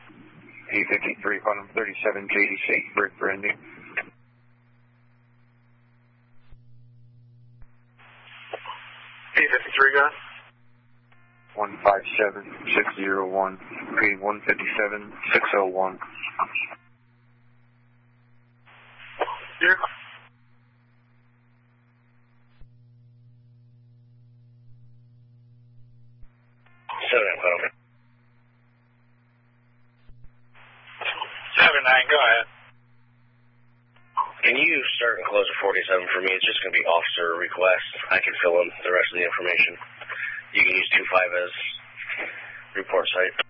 P53, Quantum 37, JDC, Brick Brandy. P53, go ahead. 157601, reading 157601. Here. 79, go ahead. Can you start and close at 47 for me? It's just going to be officer request. I can fill in the rest of the information. You can use 25 as report site.